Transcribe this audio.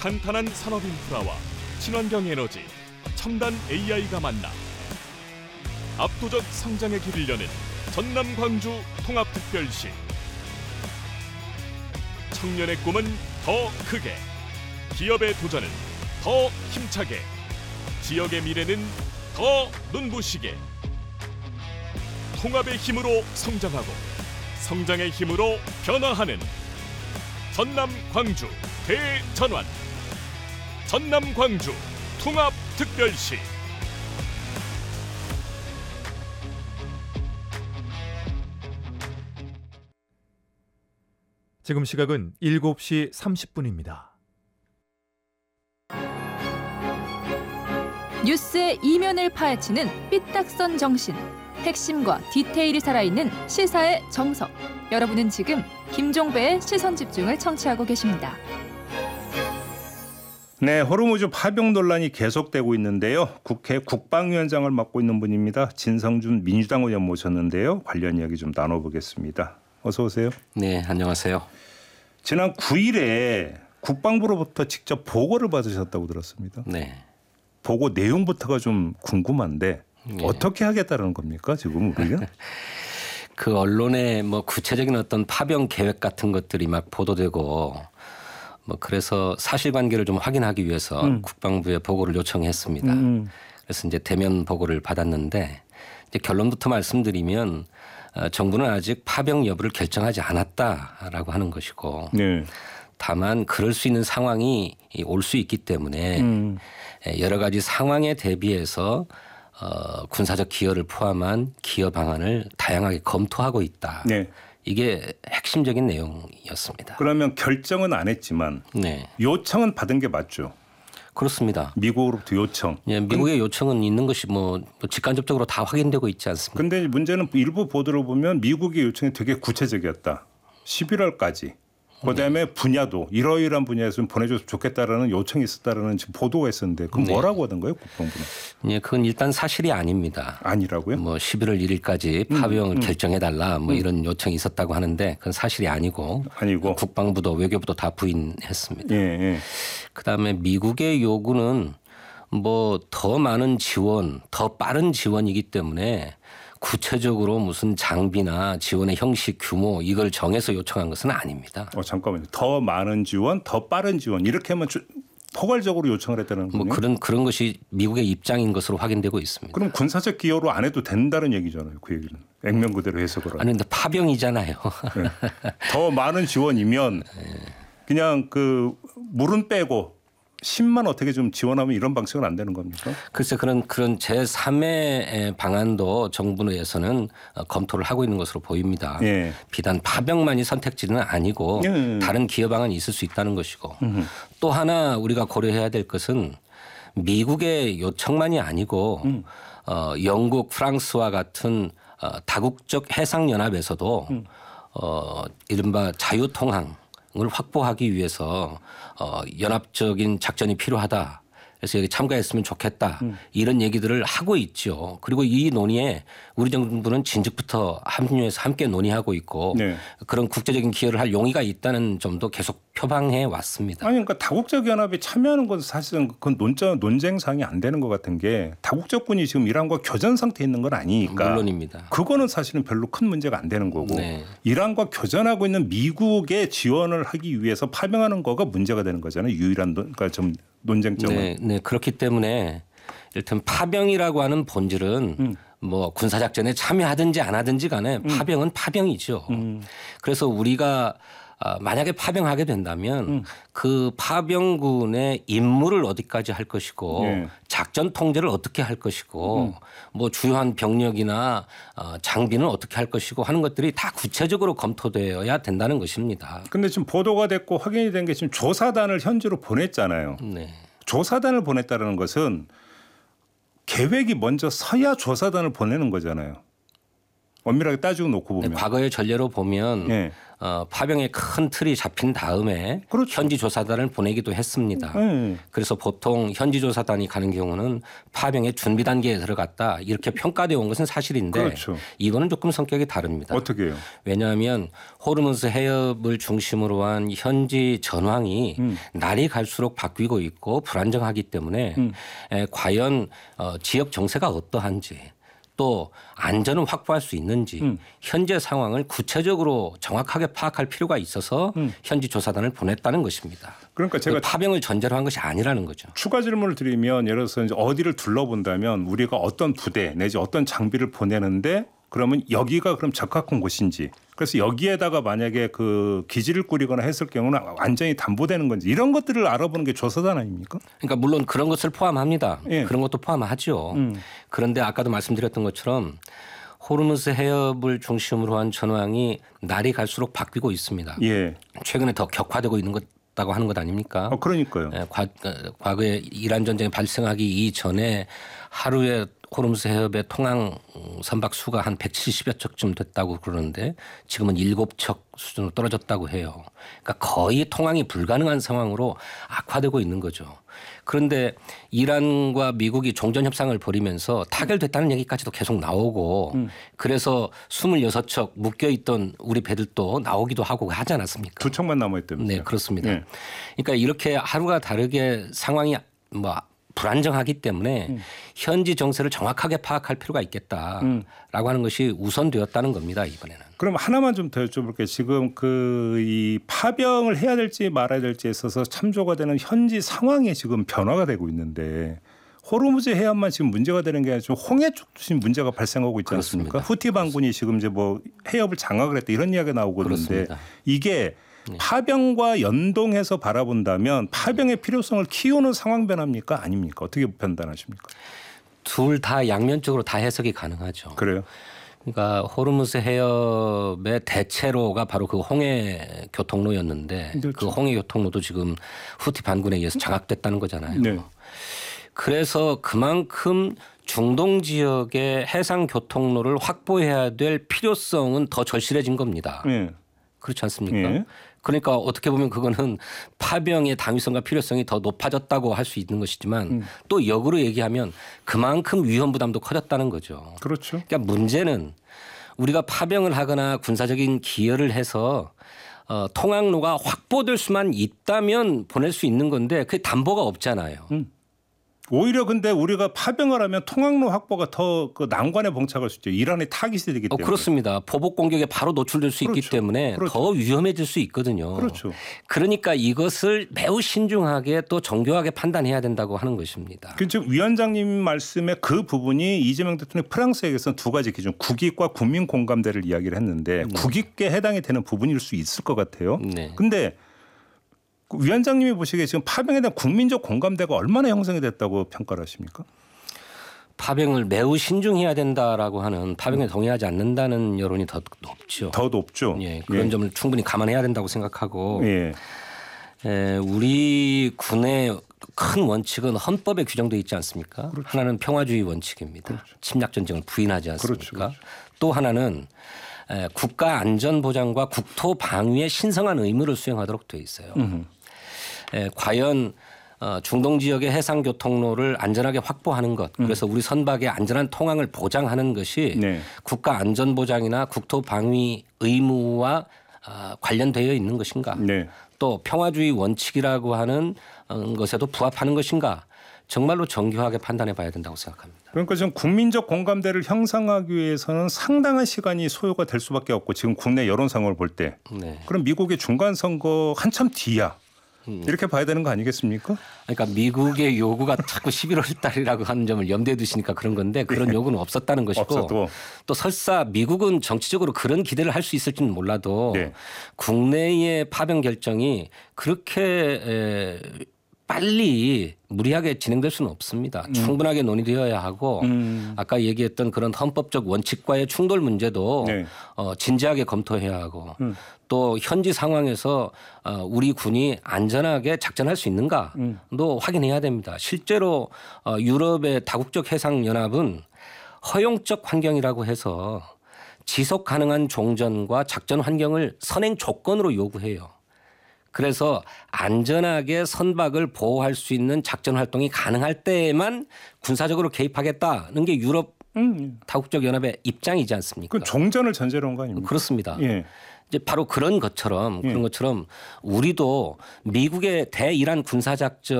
탄탄한 산업 인프라와 친환경 에너지, 첨단 AI가 만나 압도적 성장의 길을 여는 전남 광주 통합특별시. 청년의 꿈은 더 크게, 기업의 도전은 더 힘차게, 지역의 미래는 더 눈부시게. 통합의 힘으로 성장하고 성장의 힘으로 변화하는 전남 광주 대전환. 전남 광주 통합특별시. 지금 시각은 7시 30분입니다. 뉴스의 이면을 파헤치는 삐딱선 정신, 핵심과 디테일이 살아있는 시사의 정석. 여러분은 지금 김종배의 시선집중을 청취하고 계십니다. 네, 호르무즈 파병 논란이 계속되고 있는데요. 국회 국방위원장을 맡고 있는 분입니다. 진성준 민주당 의원 모셨는데요. 관련 이야기 좀 나눠보겠습니다. 어서 오세요. 네, 안녕하세요. 지난 9일에 국방부로부터 직접 보고를 받으셨다고 들었습니다. 네. 보고 내용부터가 좀 궁금한데 네. 어떻게 하겠다는 겁니까 지금 우리가? 그 언론에 뭐 구체적인 어떤 파병 계획 같은 것들이 막 보도되고 뭐 그래서 사실관계를 좀 확인하기 위해서 국방부에 보고를 요청했습니다. 그래서 이제 대면 보고를 받았는데 이제 결론부터 말씀드리면 정부는 아직 파병 여부를 결정하지 않았다라고 하는 것이고 네. 다만 그럴 수 있는 상황이 올 수 있기 때문에 여러 가지 상황에 대비해서 군사적 기여를 포함한 기여 방안을 다양하게 검토하고 있다. 네. 이게 핵심적인 내용이었습니다. 그러면 결정은 안 했지만 네, 요청은 받은 게 맞죠? 그렇습니다. 미국으로부터 요청. 예, 미국의 요청은 있는 것이 뭐 직간접적으로 다 확인되고 있지 않습니까? 근데 문제는 일부 보도를 보면 미국의 요청이 되게 구체적이었다. 11월까지. 그다음에 분야도 이러이러한 분야에서 좀 보내줘서 좋겠다라는 요청이 있었다라는 지금 보도가 있었는데 그건 뭐라고 하던 거예요, 국방부는? 예, 그건 일단 사실이 아닙니다. 아니라고요? 뭐 11월 1일까지 파병을 결정해달라 뭐 이런 요청이 있었다고 하는데 그건 사실이 아니고 국방부도 외교부도 다 부인했습니다. 예, 예. 그다음에 미국의 요구는 뭐 더 많은 지원, 더 빠른 지원이기 때문에 구체적으로 무슨 장비나 지원의 형식, 규모 이걸 정해서 요청한 것은 아닙니다. 잠깐만요. 더 많은 지원, 더 빠른 지원 이렇게 하면 포괄적으로 요청을 했다는 거예요. 뭐 그런 것이 미국의 입장인 것으로 확인되고 있습니다. 그럼 군사적 기여로 안 해도 된다는 얘기잖아요. 그 얘기는 액면 그대로 해석을 하면. 아니 근데 파병이잖아요. 네. 더 많은 지원이면 그냥 그 물은 빼고 10만 어떻게 좀 지원하면 이런 방식은 안 되는 겁니까? 글쎄 그런 제3의 방안도 정부 내에서는 검토를 하고 있는 것으로 보입니다. 예. 비단 파병만이 선택지는 아니고 다른 기여 방안이 있을 수 있다는 것이고 또 하나 우리가 고려해야 될 것은 미국의 요청만이 아니고 영국, 프랑스와 같은 다국적 해상연합에서도 이른바 자유통항 을 확보하기 위해서 연합적인 작전이 필요하다. 그래서 여기 참가했으면 좋겠다. 이런 얘기들을 하고 있죠. 그리고 이 논의에 우리 정부는 진즉부터 합류해서 함께 논의하고 있고 네. 그런 국제적인 기여를 할 용의가 있다는 점도 계속 표방해 왔습니다. 아니 그러니까 다국적 연합에 참여하는 것은 사실은 그건 논쟁상이 안 되는 것 같은 게 다국적군이 지금 이란과 교전 상태에 있는 건 아니니까. 물론입니다. 그거는 사실은 별로 큰 문제가 안 되는 거고 네. 이란과 교전하고 있는 미국에 지원을 하기 위해서 파병하는 거가 문제가 되는 거잖아요. 유일한 그러니까 좀 논쟁점은. 네, 그렇기 때문에 이를테면 파병이라고 하는 본질은 뭐 군사작전에 참여하든지 안 하든지 간에 파병은 파병이죠. 그래서 우리가 만약에 파병하게 된다면 그 파병군의 임무를 어디까지 할 것이고 작전 통제를 어떻게 할 것이고 뭐 주요한 병력이나 장비는 어떻게 할 것이고 하는 것들이 다 구체적으로 검토되어야 된다는 것입니다. 그런데 지금 보도가 됐고 확인이 된 게 지금 조사단을 현지로 보냈잖아요. 네. 조사단을 보냈다는 것은 계획이 먼저 서야 조사단을 보내는 거잖아요. 엄밀하게 따지고 놓고 보면. 과거의 전례로 보면 예. 파병의 큰 틀이 잡힌 다음에 그렇죠. 현지 조사단을 보내기도 했습니다. 예. 그래서 보통 현지 조사단이 가는 경우는 파병의 준비 단계에 들어갔다 이렇게 평가되어 온 것은 사실인데 그렇죠. 이거는 조금 성격이 다릅니다. 어떻게 해요? 왜냐하면 호르무즈 해협을 중심으로 한 현지 전황이 날이 갈수록 바뀌고 있고 불안정하기 때문에 과연 지역 정세가 어떠한지 또 안전을 확보할 수 있는지 현재 상황을 구체적으로 정확하게 파악할 필요가 있어서 현지 조사단을 보냈다는 것입니다. 그러니까 제가 파병을 전제로 한 것이 아니라는 거죠. 추가 질문을 드리면 예를 들어서 이제 어디를 둘러본다면 우리가 어떤 부대 내지 어떤 장비를 보내는데 그러면 여기가 그럼 적합한 곳인지 그래서 여기에다가 만약에 그 기지를 꾸리거나 했을 경우는 안전이 담보되는 건지 이런 것들을 알아보는 게 조사단 아닙니까? 그러니까 물론 그런 것을 포함합니다. 예. 그런 것도 포함하죠. 그런데 아까도 말씀드렸던 것처럼 호르무즈 해협을 중심으로 한 전황이 날이 갈수록 바뀌고 있습니다. 예. 최근에 더 격화되고 있는 것다고 하는 것 아닙니까? 그러니까요. 과거에 이란 전쟁이 발생하기 이전에 하루에 호르무즈 해협의 통항 선박 수가 한 170여 척쯤 됐다고 그러는데 지금은 7척 수준으로 떨어졌다고 해요. 그러니까 거의 통항이 불가능한 상황으로 악화되고 있는 거죠. 그런데 이란과 미국이 종전 협상을 벌이면서 타결됐다는 얘기까지도 계속 나오고 그래서 26척 묶여있던 우리 배들도 나오기도 하고 하지 않았습니까? 2척만 남아있다면서요. 네, 그렇습니다. 예. 그러니까 이렇게 하루가 다르게 상황이 불안정하기 때문에 현지 정세를 정확하게 파악할 필요가 있겠다라고 하는 것이 우선되었다는 겁니다. 이번에는. 그럼 하나만 좀 더 여쭤볼게요. 지금 이 파병을 해야 될지 말아야 될지에 있어서 참조가 되는 현지 상황이 지금 변화가 되고 있는데 호르무즈 해협만 지금 문제가 되는 게 아니라 좀 홍해 쪽도 지금 문제가 발생하고 있지 않습니까? 그렇습니다. 후티 반군이 지금 이제 해협을 장악을 했다 이런 이야기가 나오고 있는데 그렇습니다. 이게 파병과 연동해서 바라본다면 파병의 필요성을 키우는 상황 변화입니까? 아닙니까? 어떻게 판단하십니까? 둘 다 양면적으로 다 해석이 가능하죠. 그래요? 그러니까 호르무즈 해협의 대체로가 바로 그 홍해 교통로였는데 그렇죠. 그 홍해 교통로도 지금 후티 반군에 의해서 장악됐다는 거잖아요. 네. 그래서 그만큼 중동 지역의 해상 교통로를 확보해야 될 필요성은 더 절실해진 겁니다. 네. 그렇지 않습니까? 예. 그러니까 어떻게 보면 그거는 파병의 당위성과 필요성이 더 높아졌다고 할 수 있는 것이지만 또 역으로 얘기하면 그만큼 위험 부담도 커졌다는 거죠. 그렇죠. 그러니까 문제는 우리가 파병을 하거나 군사적인 기여를 해서 통항로가 확보될 수만 있다면 보낼 수 있는 건데 그게 담보가 없잖아요. 오히려 근데 우리가 파병을 하면 통항로 확보가 더 그 난관에 봉착할 수 있죠. 이란의 타깃이 되기 때문에. 그렇습니다. 보복 공격에 바로 노출될 수 있기 그렇죠. 때문에 그렇죠. 더 위험해질 수 있거든요. 그렇죠. 그러니까 이것을 매우 신중하게 또 정교하게 판단해야 된다고 하는 것입니다. 지금 위원장님 말씀의 그 부분이 이재명 대통령이 프랑스에게서는 두 가지 기준 국익과 국민 공감대를 이야기를 했는데 국익에 해당이 되는 부분일 수 있을 것 같아요. 네. 근데 위원장님이 보시기에 지금 파병에 대한 국민적 공감대가 얼마나 형성이 됐다고 평가를 하십니까? 파병을 매우 신중해야 된다라고 하는 파병에 동의하지 않는다는 여론이 더 높죠. 더 높죠. 예, 그런 점을 충분히 감안해야 된다고 생각하고 예. 우리 군의 큰 원칙은 헌법에 규정되어 있지 않습니까? 그렇죠. 하나는 평화주의 원칙입니다. 침략 전쟁을 부인하지 않습니까? 그렇죠. 또 하나는 국가 안전 보장과 국토 방위의 신성한 의무를 수행하도록 되어 있어요. 과연 중동 지역의 해상 교통로를 안전하게 확보하는 것, 그래서 우리 선박의 안전한 통항을 보장하는 것이 네. 국가 안전 보장이나 국토 방위 의무와 관련되어 있는 것인가? 네. 또 평화주의 원칙이라고 하는 것에도 부합하는 것인가? 정말로 정교하게 판단해 봐야 된다고 생각합니다. 그러니까 지금 국민적 공감대를 형성하기 위해서는 상당한 시간이 소요가 될 수밖에 없고 지금 국내 여론 상황을 볼 때 네. 그럼 미국의 중간 선거 한참 뒤야. 이렇게 봐야 되는 거 아니겠습니까? 그러니까 미국의 요구가 자꾸 11월 달이라고 하는 점을 염두에 두시니까 그런 건데 그런 요구는 없었다는 것이고 없어도. 또 설사 미국은 정치적으로 그런 기대를 할 수 있을지는 몰라도 네. 국내의 파병 결정이 그렇게 빨리 무리하게 진행될 수는 없습니다. 충분하게 논의되어야 하고 아까 얘기했던 그런 헌법적 원칙과의 충돌 문제도 네. 진지하게 검토해야 하고 또 현지 상황에서 우리 군이 안전하게 작전할 수 있는가도 확인해야 됩니다. 실제로 유럽의 다국적 해상연합은 허용적 환경이라고 해서 지속 가능한 종전과 작전 환경을 선행 조건으로 요구해요. 그래서 안전하게 선박을 보호할 수 있는 작전 활동이 가능할 때에만 군사적으로 개입하겠다는 게 유럽 다국적 연합의 입장이지 않습니까? 그 종전을 전제로 한 거 아닙니까? 그렇습니다. 예. 이제 바로 그런 것처럼 우리도 미국의 대이란 군사작전